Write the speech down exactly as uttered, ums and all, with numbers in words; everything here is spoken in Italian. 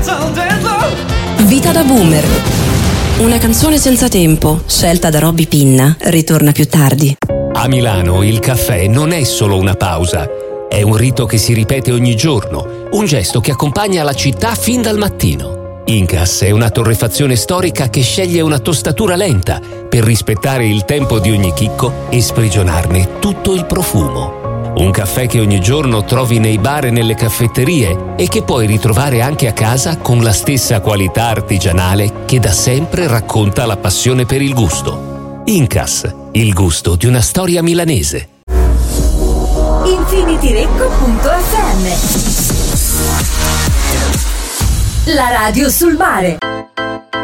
Vita da boomer. Una canzone senza tempo, scelta da Robby Pinna, ritorna più tardi. A Milano il caffè non è solo una pausa, è un rito che si ripete ogni giorno, un gesto che accompagna la città fin dal mattino. Incas è una torrefazione storica che sceglie una tostatura lenta per rispettare il tempo di ogni chicco e sprigionarne tutto il profumo. Un caffè che ogni giorno trovi nei bar e nelle caffetterie e che puoi ritrovare anche a casa con la stessa qualità artigianale che da sempre racconta la passione per il gusto. Incas, il gusto di una storia milanese. Infinityrecco punto effe emme, la radio sul mare.